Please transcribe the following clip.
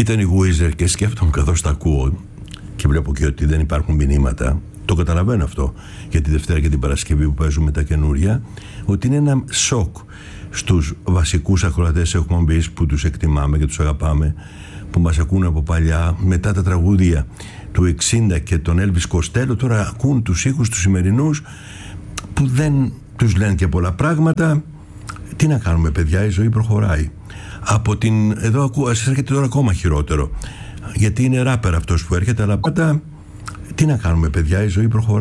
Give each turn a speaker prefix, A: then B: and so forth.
A: Ήταν η Weezer και σκέφτομαι καθώς τα ακούω και βλέπω και ότι δεν υπάρχουν μηνύματα. Το καταλαβαίνω αυτό για τη Δευτέρα και την Παρασκευή που παίζουμε τα καινούρια, ότι είναι ένα σοκ στους βασικούς ακροατές εκπομπής που τους εκτιμάμε και τους αγαπάμε, που μας ακούν από παλιά, μετά τα τραγούδια του 60 και τον Elvis Costello, τώρα ακούν τους ήχους τους σημερινούς που δεν τους λένε και πολλά πράγματα. Τι να κάνουμε, παιδιά, η ζωή προχωράει. Από την εδώ σας έρχεται τώρα ακόμα χειρότερο, γιατί είναι ράπερ αυτός που έρχεται, αλλά πάντα τι να κάνουμε, παιδιά, η ζωή προχωράει.